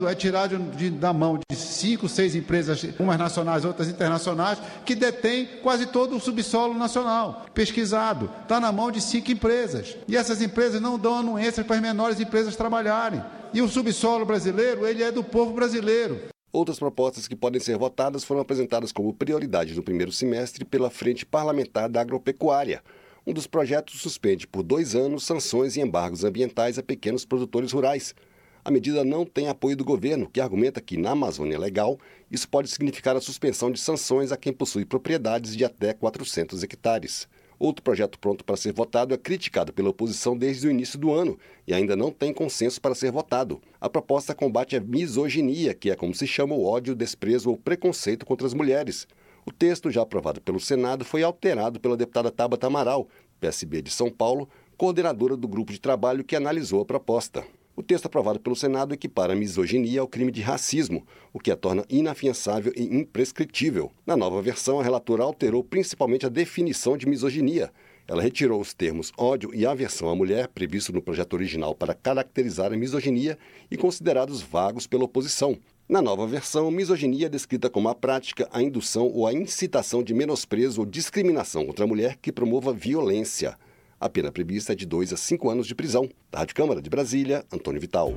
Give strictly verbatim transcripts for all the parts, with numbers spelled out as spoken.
é tirar de, de, da mão de cinco, seis empresas, umas nacionais, outras internacionais, que detêm quase todo o subsolo nacional, pesquisado. Está na mão de cinco empresas. E essas empresas não dão anuências para as menores empresas trabalharem. E o subsolo brasileiro, ele é do povo brasileiro. Outras propostas que podem ser votadas foram apresentadas como prioridade no primeiro semestre pela Frente Parlamentar da Agropecuária. Um dos projetos suspende por dois anos sanções e embargos ambientais a pequenos produtores rurais. A medida não tem apoio do governo, que argumenta que, na Amazônia Legal, isso pode significar a suspensão de sanções a quem possui propriedades de até quatrocentos hectares. Outro projeto pronto para ser votado é criticado pela oposição desde o início do ano e ainda não tem consenso para ser votado. A proposta combate a misoginia, que é como se chama o ódio, desprezo ou preconceito contra as mulheres. O texto, já aprovado pelo Senado, foi alterado pela deputada Tabata Amaral, P S B de São Paulo, coordenadora do grupo de trabalho que analisou a proposta. O texto aprovado pelo Senado equipara a misoginia ao crime de racismo, o que a torna inafiançável e imprescritível. Na nova versão, a relatora alterou principalmente a definição de misoginia. Ela retirou os termos ódio e aversão à mulher, previsto no projeto original para caracterizar a misoginia e considerados vagos pela oposição. Na nova versão, misoginia é descrita como a prática, a indução ou a incitação de menosprezo ou discriminação contra a mulher que promova violência. A pena prevista é de dois a cinco anos de prisão. Da Rádio Câmara de Brasília, Antônio Vital.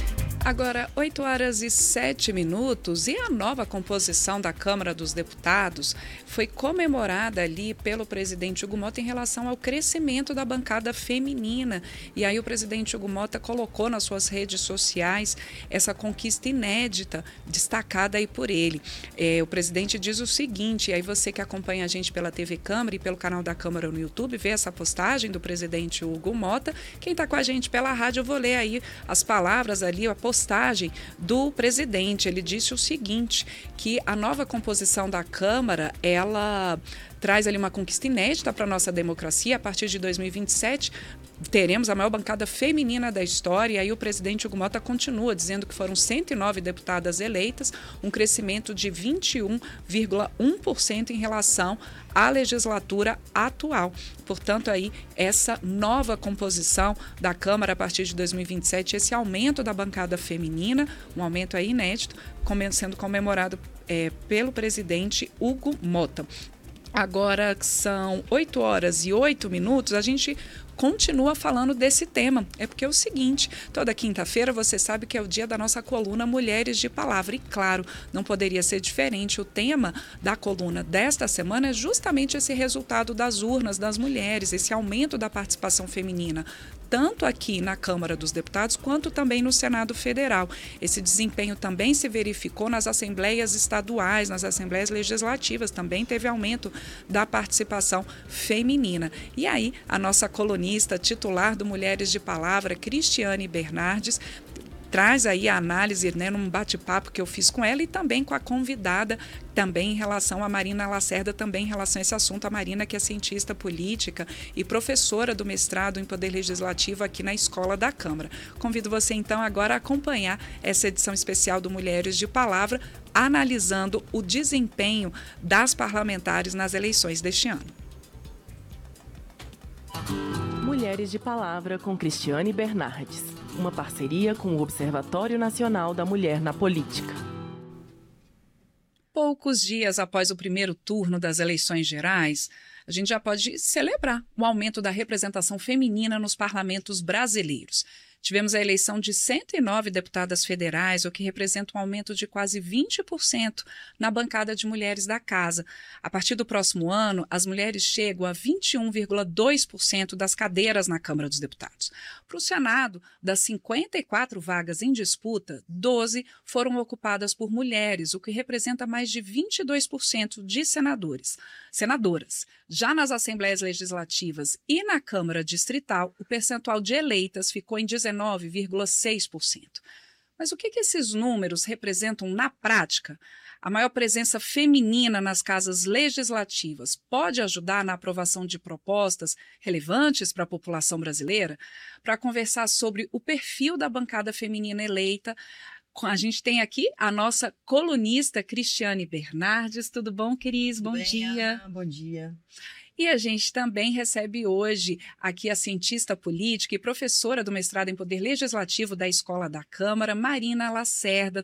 Agora, oito horas e sete minutos, e a nova composição da Câmara dos Deputados foi comemorada ali pelo presidente Hugo Mota em relação ao crescimento da bancada feminina. E aí o presidente Hugo Mota colocou nas suas redes sociais essa conquista inédita, destacada aí por ele. É, o presidente diz o seguinte, e aí você que acompanha a gente pela T V Câmara e pelo canal da Câmara no YouTube, vê essa postagem do presidente Hugo Mota. Quem está com a gente pela rádio, eu vou ler aí as palavras ali, a postagem do presidente. Ele disse o seguinte, que a nova composição da Câmara, ela traz ali uma conquista inédita para a nossa democracia. A partir de dois mil e vinte e sete, teremos a maior bancada feminina da história. E aí o presidente Hugo Mota continua dizendo que foram cento e nove deputadas eleitas, um crescimento de vinte e um vírgula um por cento em relação à legislatura atual. Portanto, aí, essa nova composição da Câmara a partir de dois mil e vinte e sete, esse aumento da bancada feminina, um aumento aí inédito, sendo comemorado é, pelo presidente Hugo Mota. Agora são oito horas e oito minutos, a gente continua falando desse tema. É porque é o seguinte, toda quinta-feira você sabe que é o dia da nossa coluna Mulheres de Palavra. E claro, não poderia ser diferente. O tema da coluna desta semana é justamente esse resultado das urnas das mulheres, esse aumento da participação feminina, tanto aqui na Câmara dos Deputados, quanto também no Senado Federal. Esse desempenho também se verificou nas assembleias estaduais, nas assembleias legislativas, também teve aumento da participação feminina. E aí, a nossa colunista titular do Mulheres de Palavra, Cristiane Bernardes, traz aí a análise, né, num bate-papo que eu fiz com ela e também com a convidada, também em relação a Marina Lacerda, também em relação a esse assunto. A Marina, que é cientista política e professora do mestrado em Poder Legislativo aqui na Escola da Câmara. Convido você, então, agora a acompanhar essa edição especial do Mulheres de Palavra, analisando o desempenho das parlamentares nas eleições deste ano. Mulheres de Palavra com Cristiane Bernardes, uma parceria com o Observatório Nacional da Mulher na Política. Poucos dias após o primeiro turno das eleições gerais, a gente já pode celebrar o aumento da representação feminina nos parlamentos brasileiros. Tivemos a eleição de cento e nove deputadas federais, o que representa um aumento de quase vinte por cento na bancada de mulheres da casa. A partir do próximo ano, as mulheres chegam a vinte e um vírgula dois por cento das cadeiras na Câmara dos Deputados. Para o Senado, das cinquenta e quatro vagas em disputa, doze foram ocupadas por mulheres, o que representa mais de vinte e dois por cento de senadores. Senadoras. Já nas Assembleias Legislativas e na Câmara Distrital, o percentual de eleitas ficou em dezenove vírgula seis por cento. Mas o que, que esses números representam na prática? A maior presença feminina nas casas legislativas pode ajudar na aprovação de propostas relevantes para a população brasileira? Para conversar sobre o perfil da bancada feminina eleita, a gente tem aqui a nossa colunista Cristiane Bernardes. Tudo bom, Cris? Bom Bem, dia. Ana, bom dia. E a gente também recebe hoje aqui a cientista política e professora do mestrado em Poder Legislativo da Escola da Câmara, Marina Lacerda.